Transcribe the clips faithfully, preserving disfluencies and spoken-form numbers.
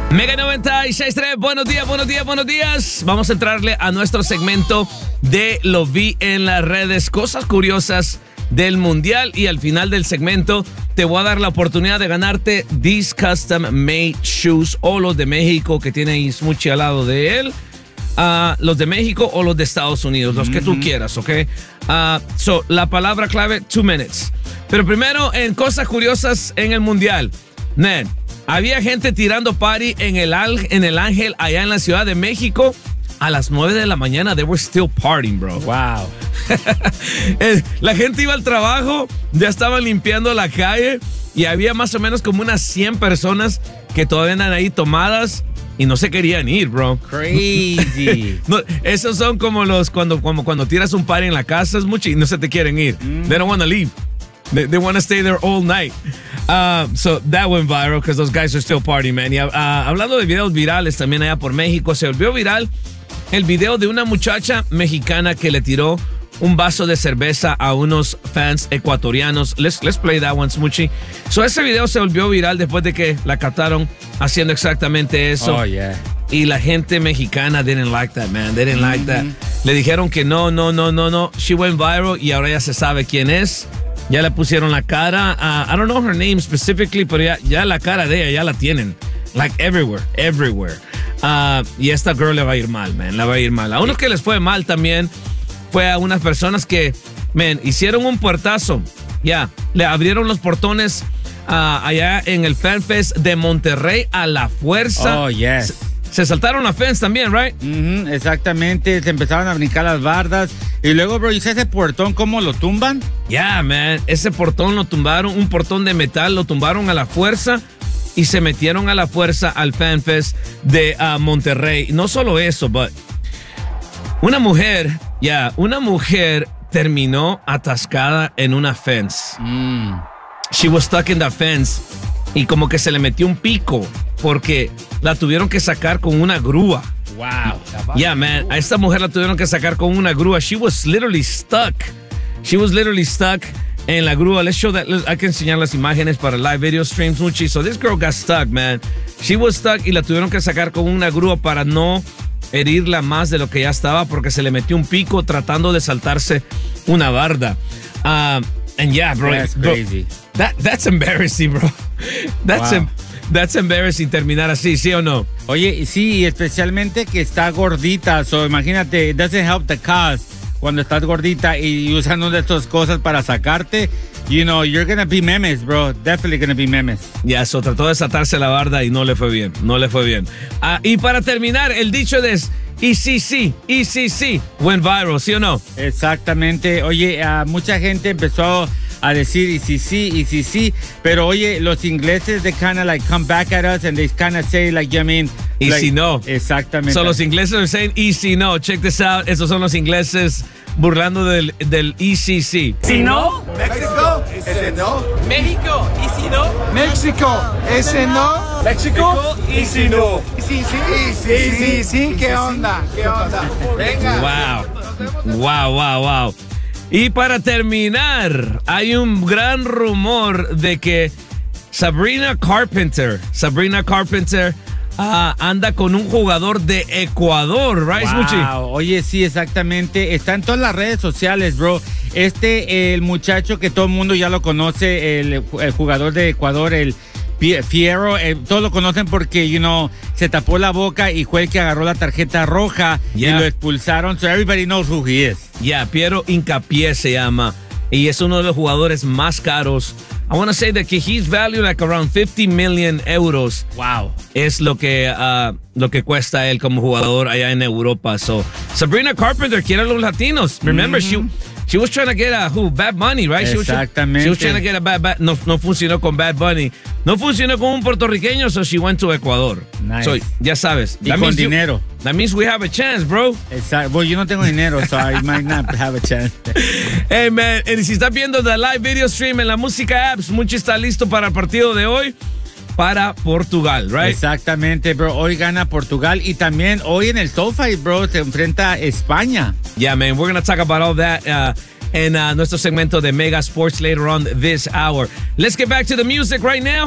Mega noventa y seis punto tres, buenos días, buenos días, buenos días. Vamos a entrarle a nuestro segmento de Lo Vi en las redes, cosas curiosas del mundial, y al final del segmento te voy a dar la oportunidad de ganarte these custom made shoes, o los de México que tiene Smoochie al lado de él, uh, los de México o los de Estados Unidos, los mm-hmm. que tú quieras, ¿ok? Uh, so, la palabra clave, two minutes. Pero primero, en cosas curiosas en el mundial, man, había gente tirando party en el, en el Ángel allá en la Ciudad de México a las nueve de la mañana. They were still partying, bro. Wow. La gente iba al trabajo, ya estaban limpiando la calle y había más o menos como unas cien personas que todavía andan ahí tomadas y no se querían ir, bro. Crazy. No, esos son como los cuando, como cuando tiras un party en la casa, es mucho y no se te quieren ir. Mm. They don't want to leave. They, they want to stay there all night. Uh, so that went viral because those guys are still partying, man. Y, uh, hablando de videos virales también allá por México, se volvió viral el video de una muchacha mexicana que le tiró un vaso de cerveza a unos fans ecuatorianos. Let's, let's play that one, Smoochie. So ese video se volvió viral después de que la captaron haciendo exactamente eso. Oh, yeah. Y la gente mexicana didn't like that, man. They didn't like that. Le dijeron que no, no, no, no, no. She went viral y ahora ya se sabe quién es. Ya le pusieron la cara. Uh, I don't know her name specifically, pero ya, ya la cara de ella ya la tienen. Like everywhere, everywhere. Uh, y esta girl le va a ir mal, man. Le va a ir mal. A unos que les fue mal también fue a unas personas que, man, hicieron un puertazo. Ya, yeah, le abrieron los portones uh, allá en el FanFest de Monterrey a la fuerza. Oh, yes. Se, se saltaron la fence también, right? Mm-hmm, exactamente. Se empezaron a brincar las bardas. Y luego, bro, ¿y ese portón cómo lo tumban? Yeah, man. Ese portón lo tumbaron, un portón de metal, lo tumbaron a la fuerza y se metieron a la fuerza al FanFest de uh, Monterrey. No solo eso, but una mujer, ya, yeah, una mujer terminó atascada en una fence. Mm. She was stuck in the fence y como que se le metió un pico porque la tuvieron que sacar con una grúa. Wow. Yeah, man. A esta mujer la tuvieron que sacar con una grúa. She was literally stuck. She was literally stuck en la grúa. Let's show that. Hay que enseñar las imágenes para live video streams, Muchi. So this girl got stuck, man. She was stuck y la tuvieron que sacar con una grúa para no herirla más de lo que ya estaba porque se le metió un pico tratando de saltarse una barda. Uh, and yeah, bro. That's bro, crazy. That, that's embarrassing, bro. That's wow. em, That's embarrassing terminar así, ¿sí o no? Oye, sí, y especialmente que está gordita. So, imagínate, it doesn't help the cause cuando estás gordita y usando de estas cosas para sacarte. You know, you're gonna be memes, bro. Definitely gonna be memes. Ya, yeah, so trató de saltarse la barda y no le fue bien. No le fue bien. Uh, y para terminar, el dicho de y sí, sí, y sí, sí, went viral, ¿sí o no? Exactamente. Oye, uh, mucha gente empezó a decir y sí, sí, y sí, sí, pero oye, los ingleses, they kind of like come back at us and they kind of say like, you know, I mean, y like, si no. Exactamente. So los ingleses are saying y si no. Check this out. Esos son los ingleses burlando del, del E C C. Si no, México, ese no. México, y si no. México, ese no. México, y si no. Sí, sí, sí, sí, sí, ¿qué onda? ¿Qué onda? Venga. Wow. Wow, wow, wow. Y para terminar, hay un gran rumor de que Sabrina Carpenter, Sabrina Carpenter uh, anda con un jugador de Ecuador, right, Smoochie? Wow, oye, sí, exactamente. Está en todas las redes sociales, bro. Este, el muchacho que todo el mundo ya lo conoce, el, el jugador de Ecuador, el Fierro, eh, todos lo conocen porque, you know, se tapó la boca y fue el que agarró la tarjeta roja yeah. y lo expulsaron. So everybody knows who he is. Yeah, Piero Hincapié se llama. Y es uno de los jugadores más caros. I want to say that he's valued like around fifty million euros. Wow. Es lo que, uh, lo que cuesta él como jugador allá en Europa. So, Sabrina Carpenter quiere a los latinos. Remember, mm-hmm. she... She was trying to get a who? Bad Bunny, right? Exactamente. She was, she was trying to get a bad, bad no, no funcionó con Bad Bunny. No funcionó con un puertorriqueño, so she went to Ecuador. Nice. So, ya sabes. Y con dinero. You, that means we have a chance, bro. Exacto. Well, yo no tengo dinero, so I might not have a chance. Hey, man. Y si estás viendo the live video stream en la música apps, Mucho está listo para el partido de hoy. Para Portugal, right? Exactamente, bro. Hoy gana Portugal y también hoy en el SoFi, bro, se enfrenta a España. Yeah, man. We're going to talk about all that uh, en uh, nuestro segmento de Mega Sports later on this hour. Let's get back to the music right now.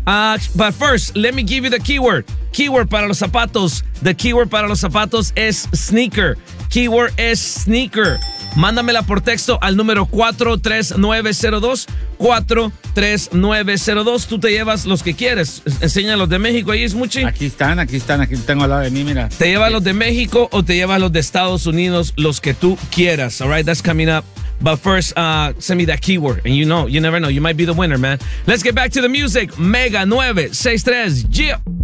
Uh, but first, let me give you the keyword. Keyword para los zapatos. The keyword para los zapatos es sneaker. Keyword es sneaker. Mándamela por texto al número cuatro tres nueve cero dos. cuatro tres nueve cero dos. Tú te llevas los que quieres. Enseña los de México ahí, Smuchi. Aquí están, aquí están, aquí tengo al lado de mí, mira. ¿Te llevas los de México o te llevas los de Estados Unidos? Los que tú quieras. All right, that's coming up. But first, uh, send me that keyword. And you know, you never know. You might be the winner, man. Let's get back to the music. Mega nueve seis tres. Yeah.